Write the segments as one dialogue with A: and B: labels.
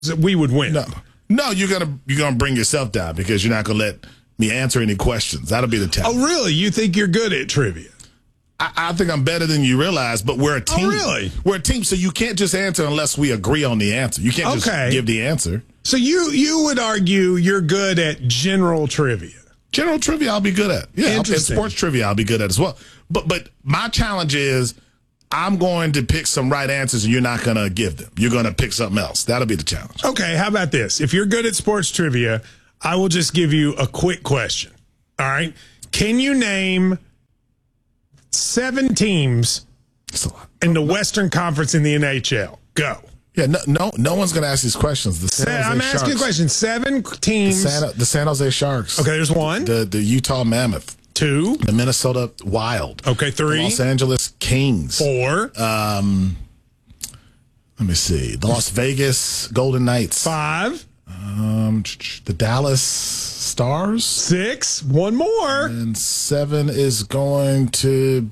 A: we would win.
B: No, you're gonna bring yourself down because you're not gonna let me answer any questions. That'll be the challenge.
A: Oh, really? You think you're good at trivia?
B: I think I'm better than you realize, but we're a team.
A: Oh, really?
B: We're a team, so you can't just answer unless we agree on the answer. You can't just give the answer.
A: So you would argue you're good at general trivia.
B: General trivia, I'll be good at. Yeah,
A: interesting.
B: Sports trivia, I'll be good at as well. But my challenge is I'm going to pick some right answers, and you're not going to give them. You're going to pick something else. That'll be the challenge.
A: Okay, how about this? If you're good at sports trivia, I will just give you a quick question. All right? Can you name 7 teams in the Western Conference in the NHL? Go.
B: Yeah, no one's going to ask these questions.
A: I'm asking a question. 7 teams.
B: The San Jose Sharks.
A: Okay, there's 1.
B: The Utah Mammoth.
A: 2.
B: The Minnesota Wild.
A: Okay, 3.
B: The Los Angeles Kings.
A: 4.
B: Let me see. The Las Vegas Golden Knights.
A: 5.
B: The Dallas Stars.
A: 6. 1 more.
B: And 7 is going to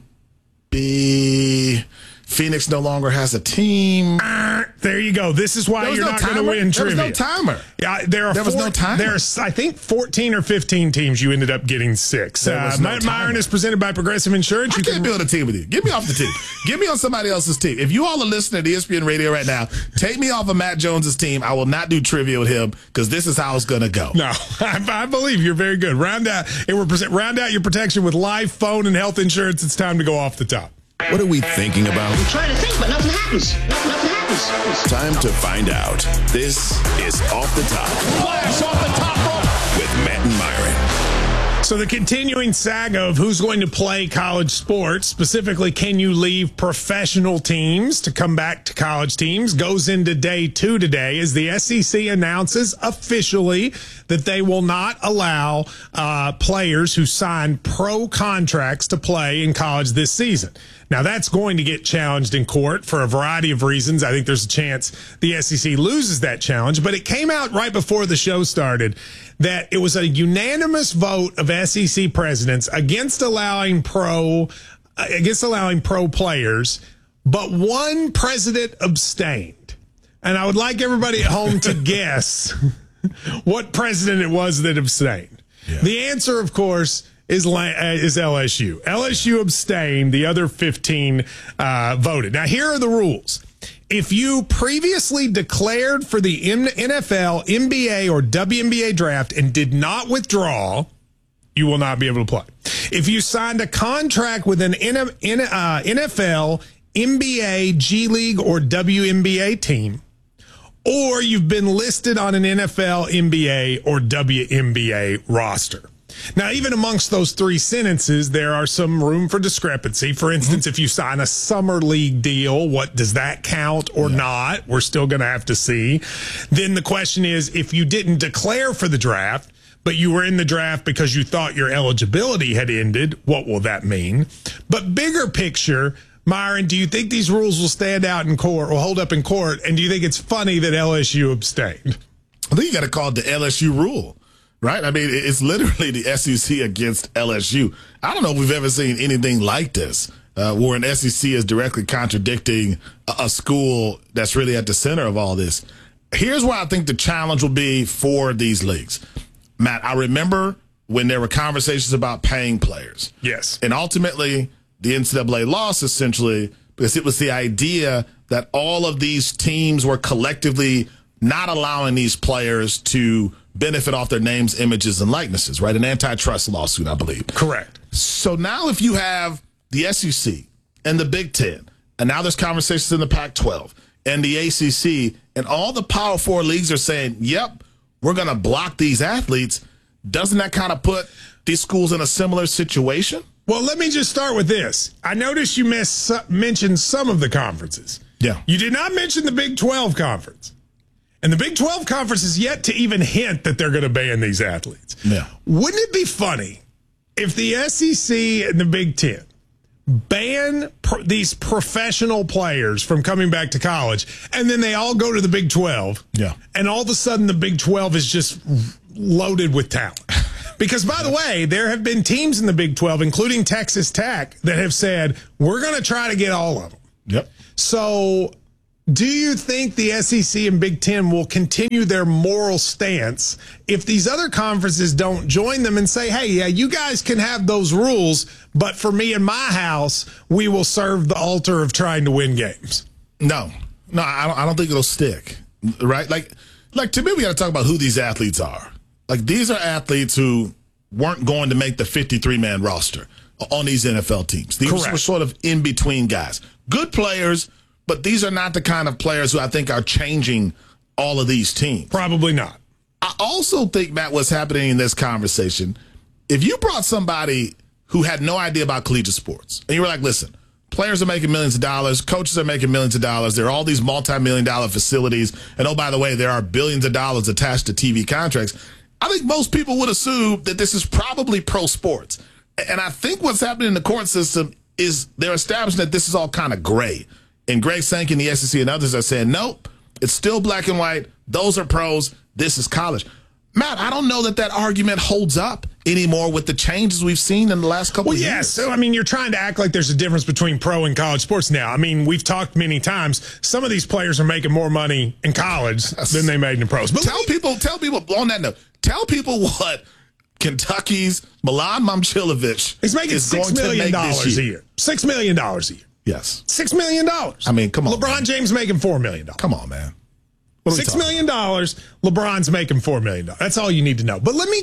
B: be Phoenix no longer has a team.
A: There you go. This is why you're not going to win trivia.
B: There was no timer.
A: Yeah, there was no timer. There's, I think, 14 or 15 teams. You ended up getting 6. Matt Myron is presented by Progressive Insurance.
B: I can't build a team with you. Get me off the team. Get me on somebody else's team. If you all are listening to ESPN Radio right now, take me off of Matt Jones's team. I will not do trivia with him because this is how it's going to go.
A: No, I believe you're very good. Round out your protection with life, phone, and health insurance. It's time to go off the top.
C: What are we thinking about?
D: I'm trying to think, but nothing happens. Nothing happens.
C: Time to find out. This is Off the Top.
D: Blast off the top rope
C: with Matt and Myron.
A: So the continuing saga of who's going to play college sports, specifically can you leave professional teams to come back to college teams, goes into day 2 today as the SEC announces officially that they will not allow players who sign pro contracts to play in college this season. Now, that's going to get challenged in court for a variety of reasons. I think there's a chance the SEC loses that challenge. But it came out right before the show started that it was a unanimous vote of SEC presidents against allowing pro players, but one president abstained. And I would like everybody at home to guess what president it was that abstained. Yeah. The answer, of course, is LSU. LSU abstained. The other 15 voted. Now, here are the rules. If you previously declared for the NFL, NBA, or WNBA draft and did not withdraw, you will not be able to play. If you signed a contract with an NFL, NBA, G League, or WNBA team, or you've been listed on an NFL, NBA, or WNBA roster. Now, even amongst those 3 sentences, there are some room for discrepancy. For instance, if you sign a summer league deal, what does that count or not? We're still going to have to see. Then the question is, if you didn't declare for the draft, but you were in the draft because you thought your eligibility had ended, what will that mean? But bigger picture, Myron, do you think these rules will stand out in court or hold up in court? And do you think it's funny that LSU abstained?
B: I think you got to call it the LSU rule. Right? I mean, it's literally the SEC against LSU. I don't know if we've ever seen anything like this, where an SEC is directly contradicting a school that's really at the center of all this. Here's where I think the challenge will be for these leagues. Matt, I remember when there were conversations about paying players.
A: Yes.
B: And ultimately, the NCAA lost essentially because it was the idea that all of these teams were collectively not allowing these players to benefit off their names, images, and likenesses, right? An antitrust lawsuit, I believe.
A: Correct.
B: So now if you have the SEC and the Big Ten, and now there's conversations in the Pac-12 and the ACC, and all the Power 4 leagues are saying, yep, we're going to block these athletes, doesn't that kind of put these schools in a similar situation?
A: Well, let me just start with this. I noticed you mentioned some of the conferences.
B: Yeah.
A: You did not mention the Big 12 conference. And the Big 12 conference is yet to even hint that they're going to ban these athletes.
B: Yeah.
A: Wouldn't it be funny if the SEC and the Big Ten ban these professional players from coming back to college, and then they all go to the Big 12, and all of a sudden the Big 12 is just loaded with talent? Because, by the way, there have been teams in the Big 12, including Texas Tech, that have said, we're going to try to get all of them.
B: Yep.
A: So Do you think the SEC and Big Ten will continue their moral stance if these other conferences don't join them and say, hey, yeah, you guys can have those rules, but for me and my house, we will serve the altar of trying to win games?
B: No, I don't think it'll stick, right? Like to me, we got to talk about who these athletes are. Like, these are athletes who weren't going to make the 53-man roster on these NFL teams. These were sort of in-between guys. Good players, but these are not the kind of players who I think are changing all of these teams.
A: Probably not.
B: I also think, Matt, what's happening in this conversation, if you brought somebody who had no idea about collegiate sports, and you were like, listen, players are making millions of dollars, coaches are making millions of dollars, there are all these multi-million-dollar facilities, and oh, by the way, there are billions of dollars attached to TV contracts, I think most people would assume that this is probably pro sports. And I think what's happening in the court system is they're establishing that this is all kind of gray. And Greg Sankey and the SEC and others are saying, nope, it's still black and white. Those are pros. This is college. Matt, I don't know that argument holds up anymore with the changes we've seen in the last couple of years.
A: Yes. So, I mean, you're trying to act like there's a difference between pro and college sports now. I mean, we've talked many times. Some of these players are making more money in college than they made in the pros. But
B: tell people on that note, tell people what Kentucky's Milan Momcilovic
A: is making $6 million a year. $6 million a year.
B: Yes.
A: $6 million.
B: I mean, come on.
A: LeBron
B: man.
A: James making $4 million.
B: Come on, man.
A: $6 million. LeBron's making $4 million. That's all you need to know. But let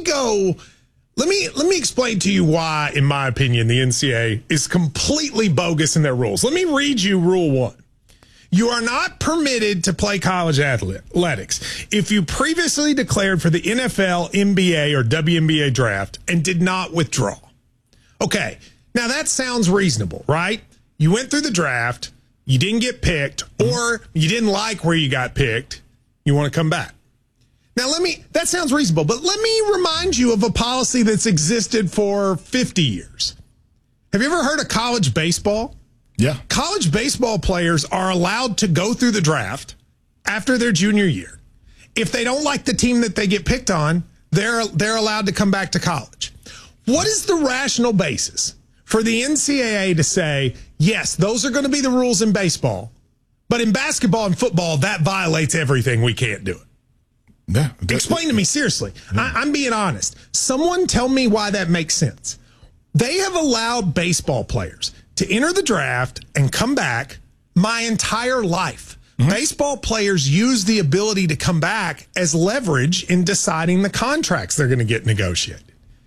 A: me explain to you why, in my opinion, the NCAA is completely bogus in their rules. Let me read you Rule 1. You are not permitted to play college athletics if you previously declared for the NFL, NBA, or WNBA draft and did not withdraw. Okay, now that sounds reasonable, right? You went through the draft, you didn't get picked, or you didn't like where you got picked, you want to come back. Now, that sounds reasonable, but let me remind you of a policy that's existed for 50 years. Have you ever heard of college baseball?
B: Yeah.
A: College baseball players are allowed to go through the draft after their junior year. If they don't like the team that they get picked on, they're allowed to come back to college. What is the rational basis for the NCAA to say, yes, those are going to be the rules in baseball, but in basketball and football, that violates everything. We can't do it.
B: Yeah.
A: Explain to me, seriously. Yeah. I'm being honest. Someone tell me why that makes sense. They have allowed baseball players to enter the draft and come back my entire life. Mm-hmm. Baseball players use the ability to come back as leverage in deciding the contracts they're going to get negotiated.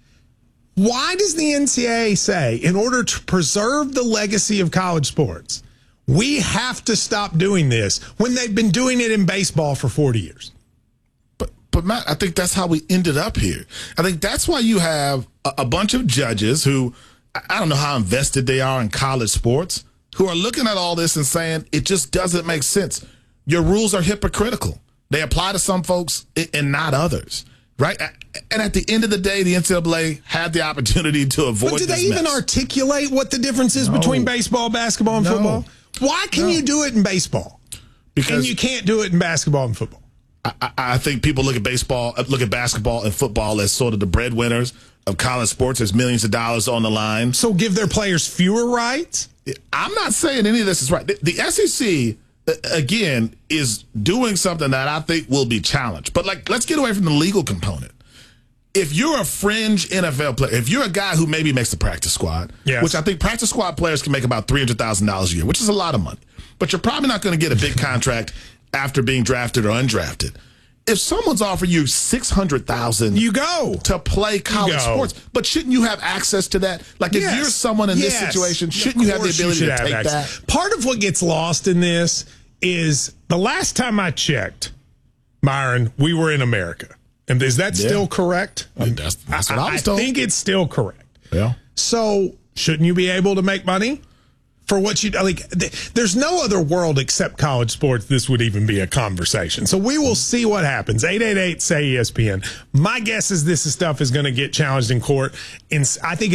A: Why does the NCAA say, in order to preserve the legacy of college sports, we have to stop doing this when they've been doing it in baseball for 40 years?
B: But Matt, I think that's how we ended up here. I think that's why you have a bunch of judges who, I don't know how invested they are in college sports, who are looking at all this and saying, it just doesn't make sense. Your rules are hypocritical. They apply to some folks and not others. Right? And at the end of the day, the NCAA had the opportunity to avoid this.
A: But do they even articulate what the difference is between baseball, basketball, and football? Why can you do it in baseball and you can't do it in basketball and football?
B: I think people look at basketball and football as sort of the breadwinners of college sports. There's millions of dollars on the line.
A: So give their players fewer rights?
B: I'm not saying any of this is right. The SEC, again, is doing something that I think will be challenged. But let's get away from the legal component. If you're a fringe NFL player, if you're a guy who maybe makes the practice squad, yes, which I think practice squad players can make about $300,000 a year, which is a lot of money, but you're probably not going to get a big contract after being drafted or undrafted. If someone's offering you $600,000,
A: you go
B: to play college sports. But shouldn't you have access to that? Like, if you're someone in this situation, shouldn't you have the ability to take that?
A: Part of what gets lost in this is the last time I checked, Myron, we were in America. And is that still correct?
B: That's what I was told.
A: I think it's still correct.
B: Yeah.
A: So shouldn't you be able to make money for what you like? There's no other world except college sports this would even be a conversation. So we will see what happens. 888-SAY-ESPN. My guess is this stuff is going to get challenged in court. And I think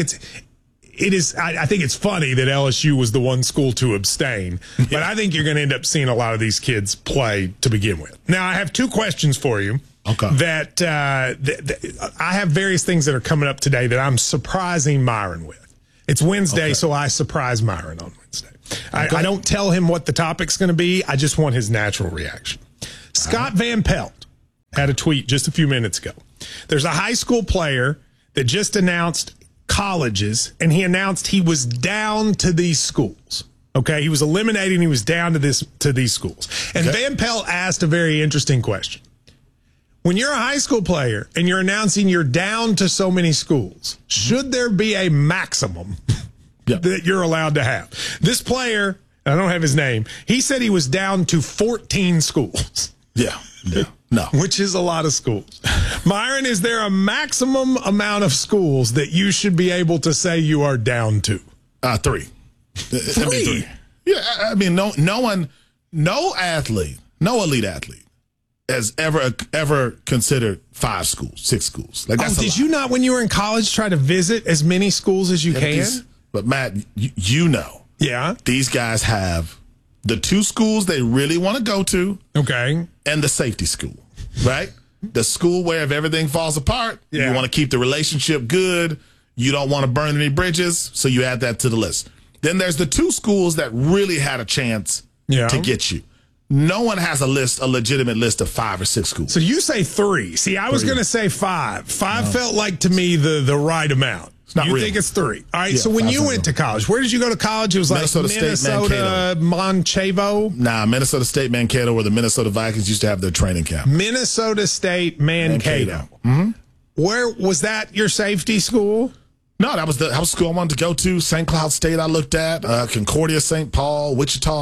A: I think it's funny that LSU was the one school to abstain, but I think you're going to end up seeing a lot of these kids play to begin with. Now, I have two questions for you.
B: Okay.
A: That I have various things that are coming up today that I'm surprising Myron with. It's Wednesday, so I surprise Myron on Wednesday. I don't tell him what the topic's going to be. I just want his natural reaction. Scott Van Pelt had a tweet just a few minutes ago. There's a high school player that just announced colleges, and he announced he was down to these schools. Okay, he was eliminating. He was down to these schools. And Van Pelt asked a very interesting question. When you're a high school player and you're announcing you're down to so many schools, should there be a maximum that you're allowed to have? This player, I don't have his name, he said he was down to 14 schools.
B: Yeah. No.
A: Which is a lot of schools. Myron, is there a maximum amount of schools that you should be able to say you are down to?
B: 3.
A: 3?
B: Yeah, I mean, no elite athlete has ever considered 5 schools, 6 schools. Like, that's
A: did you not, when you were in college, try to visit as many schools as you can?
B: But Matt, you know, these guys have the 2 schools they really want to go to, and the safety school, right? The school where if everything falls apart, you want to keep the relationship good. You don't want to burn any bridges, so you add that to the list. Then there's the 2 schools that really had a chance to get you. No one has a legitimate list of 5 or 6 schools.
A: So you say 3. See, I was going to say 5. 5 felt like to me the right amount.
B: It's not
A: you
B: real.
A: think it's 3. All right, so when you went to college, where did you go to college? It was
B: Minnesota
A: like
B: State,
A: Mankato.
B: Nah, Minnesota State, Mankato, where the Minnesota Vikings used to have their training camp.
A: Minnesota State, Mankato.
B: Mm-hmm.
A: Where was that your safety school?
B: No, that was the school I wanted to go to. St. Cloud State I looked at. Concordia, St. Paul,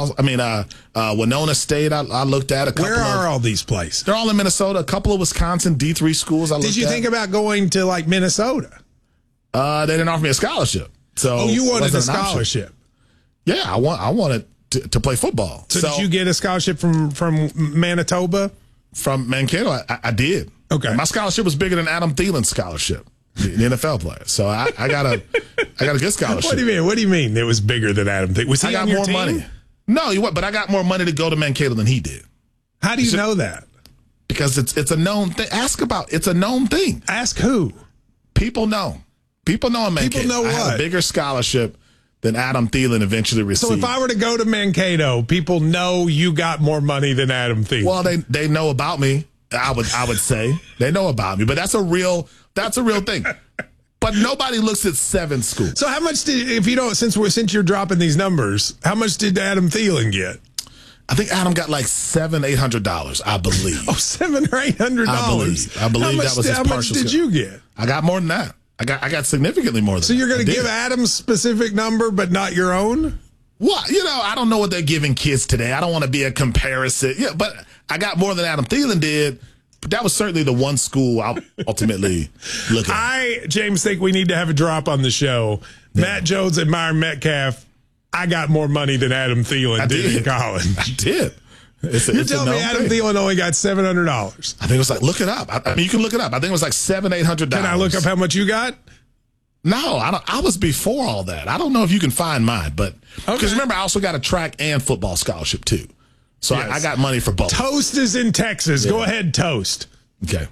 B: Winona State I looked at.
A: Where are all these places?
B: They're all in Minnesota. A couple of Wisconsin D3 schools I looked at.
A: Did you think about going to like Minnesota?
B: They didn't offer me a scholarship. So
A: you wanted a scholarship?
B: Yeah, I wanted to play football.
A: So did you get a scholarship from Manitoba?
B: From Mankato, I did.
A: Okay.
B: And my scholarship was bigger than Adam Thielen's scholarship, the NFL player. So I got a good scholarship.
A: What do you mean it was bigger than Adam Thielen? Was he on your team?
B: Money. No, but I got more money to go to Mankato than he did.
A: How do you know that?
B: Because it's a known thing. It's a known thing.
A: Ask who?
B: People know. People know in Mankato.
A: People know what?
B: I had a bigger scholership than Adam Thielen eventually received.
A: So if I were to go to Mankato, people know you got more money than Adam Thielen.
B: Well, they know about me. I would say they know about me, but that's a real thing. But nobody looks at 7 schools.
A: So how much since you're dropping these numbers, how much did Adam Thielen get?
B: I think Adam got like $700-800, I believe.
A: $700 or $800.
B: I believe that was his partial.
A: How much did you get?
B: I got more than that. I got significantly more than that.
A: So you're going to give Adam's specific number, but not your own?
B: Well, I don't know what they're giving kids today. I don't want to be a comparison. Yeah, but I got more than Adam Thielen did. But that was certainly the one school I'll ultimately look at.
A: James, think we need to have a drop on the show. Yeah. Matt Jones and Myron Metcalf, I got more money than Adam Thielen did in college.
B: I did.
A: You're telling me Adam Thielen only got $700?
B: I think it was like, look it up. I mean, you can look it up. I think it was like $700-800.
A: Can I look up how much you got?
B: No, I was before all that. I don't know if you can find mine, but because remember, I also got a track and football scholarship too. So yes. I got money for both.
A: Toast is in Texas. Yeah. Go ahead, Toast.
B: Okay.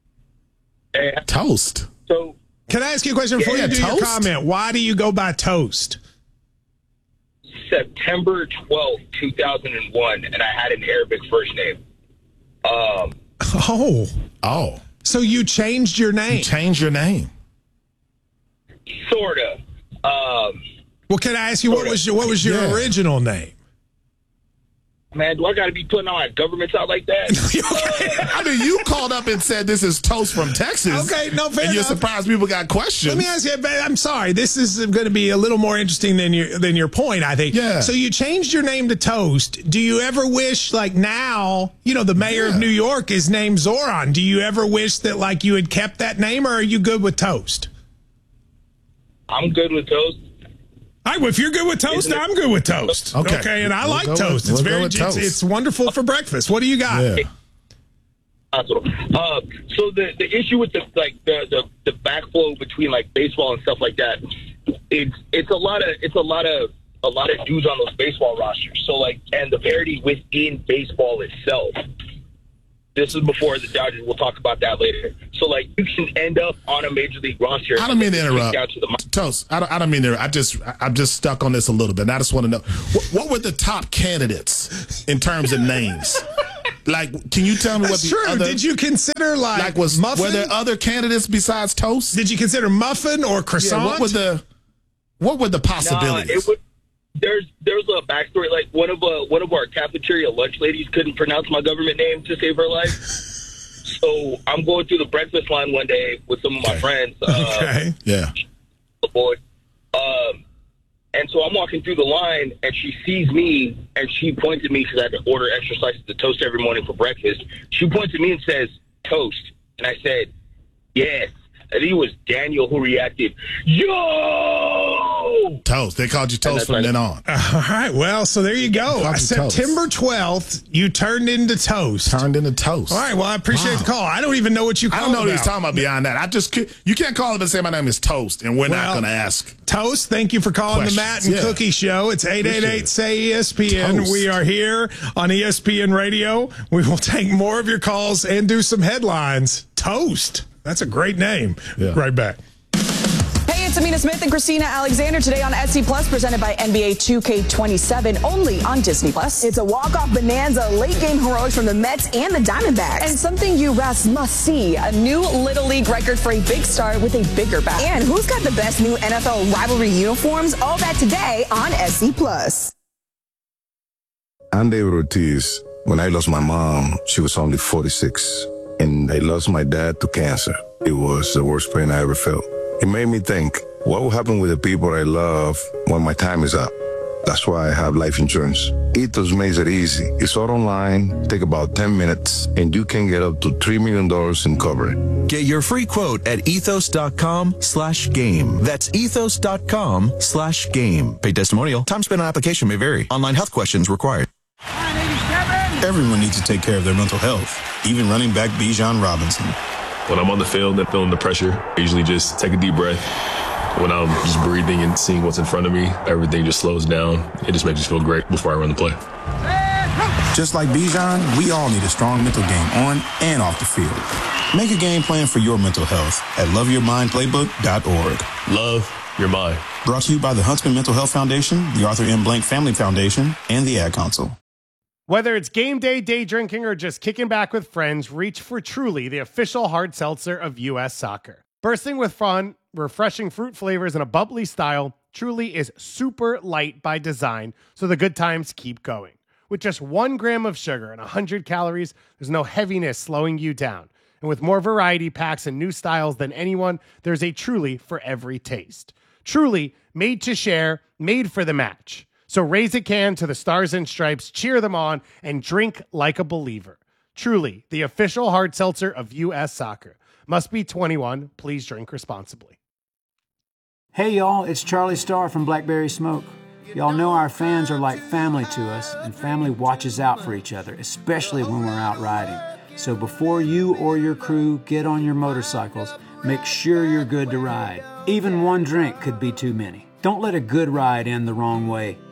B: Toast.
E: So,
A: can I ask you a question before you do your comment? Why do you go by Toast?
E: September 12th, 2001, and I had an Arabic first name.
B: Oh.
A: So you changed your name?
B: You changed your name.
E: Sorta.
A: Well, can I ask you what was your original name?
E: Man, do I got to be putting on my government out like that?
B: I mean, you called up and said this is Toast from Texas.
A: Okay, no, fair
B: and you're
A: enough.
B: surprised people got questions.
A: Let me ask you, I'm sorry. This is going to be a little more interesting than your point, I think.
B: Yeah.
A: So you changed your name to Toast. Do you ever wish, like now, the mayor of New York is named Zoran. Do you ever wish that, like, you had kept that name, or are you good with Toast?
E: I'm good with Toast.
A: All right, well, if you're good with Toast, I'm good with Toast. Okay, and I like Toast. It's wonderful for breakfast. What do you got?
B: Yeah.
E: So the issue with the backflow between like baseball and stuff like that, it's a lot of dudes on those baseball rosters. So like, and the parity within baseball itself. This is before the Dodgers. We'll talk about that later. So, like, you can end up on a major league roster.
B: I don't mean to interrupt. Toast, I don't mean to. I'm just stuck on this a little bit. And I just want to know what were the top candidates in terms of names? Like, can you tell me
A: That's
B: what the
A: true.
B: other?
A: Did you consider Muffin?
B: Were there other candidates besides Toast?
A: Did you consider Muffin or Croissant?
B: Yeah, what were the possibilities?
E: There's a backstory. Like one of our cafeteria lunch ladies couldn't pronounce my government name to save her life. So I'm going through the breakfast line one day with some of my friends.
A: Okay.
B: Yeah.
E: Boy. And so I'm walking through the line, and she sees me, and she points at me because I had to order extra slices of toast every morning for breakfast. She points at me and says, "Toast." And I said, "Yes." I think it was Daniel who reacted, "Yo!"
B: Toast. They called you Toast from then on.
A: All right. Well, so there you go. September 12th, you turned into Toast.
B: All
A: right. Well, I appreciate the call. I don't even know what you called
B: I don't know what he's talking about beyond that. You can't call him and say my name is Toast, and we're not going to ask.
A: Toast, thank you for calling the Matt and Cookie Show. It's 888-SAY-ESPN.
B: Toast.
A: We are here on ESPN Radio. We will take more of your calls and do some headlines. Toast. That's a great name.
B: Yeah.
A: Right back.
F: Hey, it's Amina Smith and Christina Alexander today on SC Plus, presented by NBA 2K27, only on Disney Plus.
G: It's a walk-off bonanza, late-game heroics from the Mets and the Diamondbacks.
F: And something you Ras must see, a new Little League record for a big star with a bigger bat.
G: And who's got the best new NFL rivalry uniforms? All that today on SC Plus.
H: I'm David Ortiz. When I lost my mom, she was only 46. And I lost my dad to cancer. It was the worst pain I ever felt. It made me think, what will happen with the people I love when my time is up? That's why I have life insurance. Ethos makes it easy. It's all online, take about 10 minutes, and you can get up to $3 million in coverage.
I: Get your free quote at ethos.com/game. That's ethos.com/game. Paid testimonial. Time spent on application may vary. Online health questions required.
J: Everyone needs to take care of their mental health, even running back Bijan Robinson.
K: When I'm on the field and feeling the pressure, I usually just take a deep breath. When I'm just breathing and seeing what's in front of me, everything just slows down. It just makes me feel great before I run the play.
J: Just like Bijan, we all need a strong mental game on and off the field. Make a game plan for your mental health at loveyourmindplaybook.org.
K: Love your mind.
J: Brought to you by the Huntsman Mental Health Foundation, the Arthur M. Blank Family Foundation, and the Ad Council.
L: Whether it's game day, day drinking, or just kicking back with friends, reach for Truly, the official hard seltzer of U.S. Soccer. Bursting with fun, refreshing fruit flavors, and a bubbly style, Truly is super light by design, so the good times keep going. With just 1 gram of sugar and 100 calories, there's no heaviness slowing you down. And with more variety packs and new styles than anyone, there's a Truly for every taste. Truly, made to share, made for the match. So raise a can to the Stars and Stripes, cheer them on, and drink like a believer. Truly, the official hard seltzer of U.S. Soccer. Must be 21. Please drink responsibly.
M: Hey, y'all, it's Charlie Starr from Blackberry Smoke. Y'all know our fans are like family to us, and family watches out for each other, especially when we're out riding. So before you or your crew get on your motorcycles, make sure you're good to ride. Even one drink could be too many. Don't let a good ride end the wrong way.